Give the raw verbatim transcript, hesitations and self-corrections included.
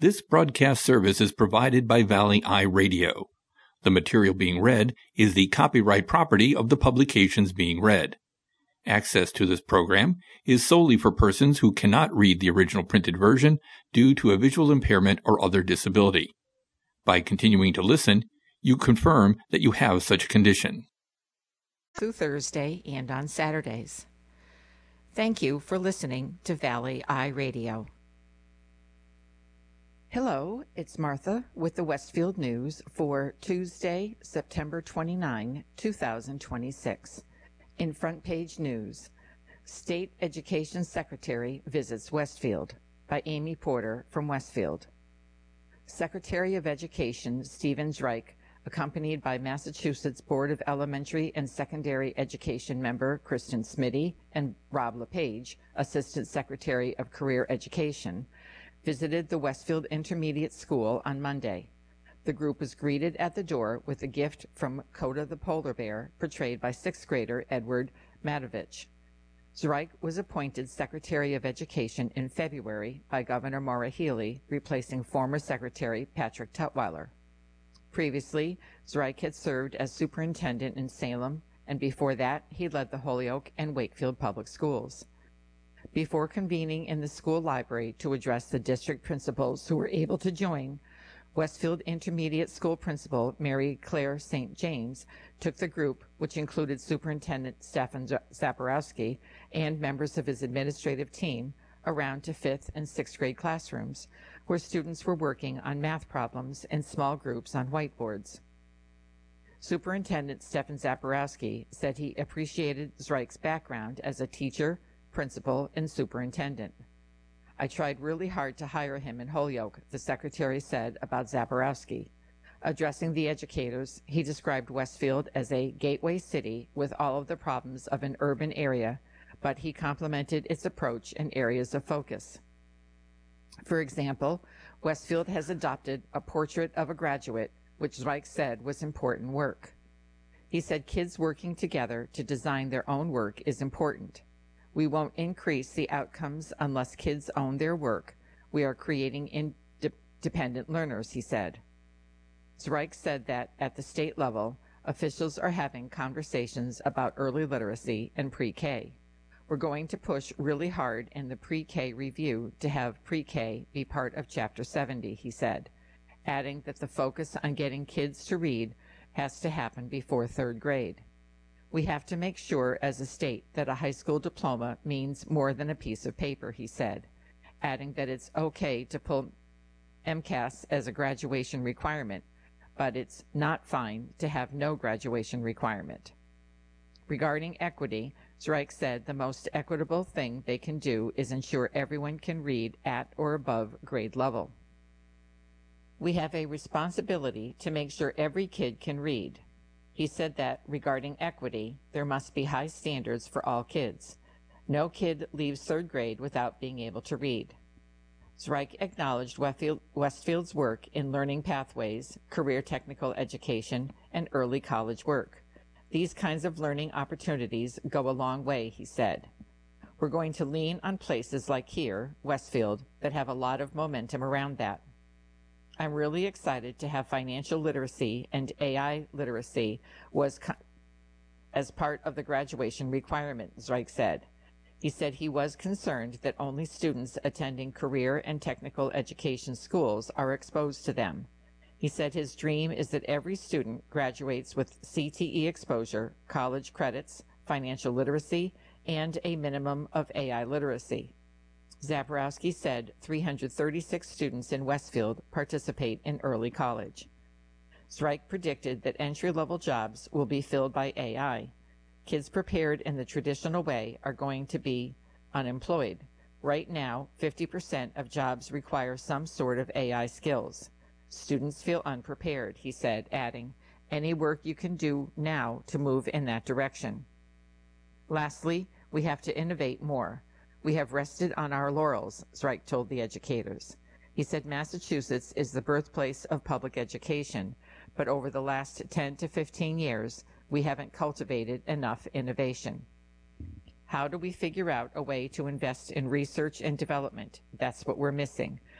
This broadcast service is provided by Valley Eye Radio. The material being read is the copyright property of the publications being read. Access to this program is solely for persons who cannot read the original printed version due to a visual impairment or other disability. By continuing to listen, you confirm that you have such a condition. Through Thursday and on Saturdays. Thank you for listening to Valley Eye Radio. Hello, it's Martha with the Westfield News for Tuesday, September twenty-ninth, two thousand twenty-six. In front page news, State Education Secretary visits Westfield by Amy Porter from Westfield. Secretary of Education Stephen Zreich, accompanied by Massachusetts Board of Elementary and Secondary Education member Kristen Smitty and Rob LePage, Assistant Secretary of Career Education, visited the Westfield Intermediate School on Monday. The group was greeted at the door with a gift from Coda the Polar Bear, portrayed by sixth grader Edward Matovich. Zreich was appointed Secretary of Education in February by Governor Maura Healey, replacing former Secretary Patrick Tutwiler. Previously, Zreich had served as superintendent in Salem, and before that, he led the Holyoke and Wakefield public schools. Before convening in the school library to address the district principals who were able to join, Westfield Intermediate School Principal Mary Claire Saint James took the group, which included Superintendent Stefan Zaporowski and members of his administrative team, around to fifth and sixth grade classrooms, where students were working on math problems in small groups on whiteboards. Superintendent Stefan Zaporowski said he appreciated Zreich's background as a teacher, principal, and superintendent. I tried really hard to hire him in Holyoke, the secretary said about Zaporowski. Addressing the educators, he described Westfield as a gateway city with all of the problems of an urban area, but he complimented its approach and areas of focus. For example, Westfield has adopted a portrait of a graduate, which Zreich said was important work. He said kids working together to design their own work is important. We won't increase the outcomes unless kids own their work. We are creating independent learners, he said. Zreich said that at the state level, officials are having conversations about early literacy and pre-K. We're going to push really hard in the pre-K review to have pre-K be part of Chapter seventy, he said, adding that the focus on getting kids to read has to happen before third grade. We have to make sure as a state that a high school diploma means more than a piece of paper, he said, adding that it's okay to pull MCAS as a graduation requirement, but it's not fine to have no graduation requirement. Regarding equity, Zreich said the most equitable thing they can do is ensure everyone can read at or above grade level. We have a responsibility to make sure every kid can read. He said that, regarding equity, there must be high standards for all kids. No kid leaves third grade without being able to read. Zreich acknowledged Westfield, Westfield's work in learning pathways, career technical education, and early college work. These kinds of learning opportunities go a long way, he said. We're going to lean on places like here, Westfield, that have a lot of momentum around that. I'm really excited to have financial literacy and A I literacy was co- as part of the graduation requirement, Zreich said. He said he was concerned that only students attending career and technical education schools are exposed to them. He said his dream is that every student graduates with C T E exposure, college credits, financial literacy, and a minimum of A I literacy. Zaporowski said three hundred thirty-six students in Westfield participate in early college. Zreich predicted that entry-level jobs will be filled by A I. Kids prepared in the traditional way are going to be unemployed. Right now, fifty percent of jobs require some sort of A I skills. Students feel unprepared, he said, adding, any work you can do now to move in that direction. Lastly, we have to innovate more. We have rested on our laurels, Zreich told the educators. He said Massachusetts is the birthplace of public education, but over the last ten to fifteen years, we haven't cultivated enough innovation. How do we figure out a way to invest in research and development? That's what we're missing.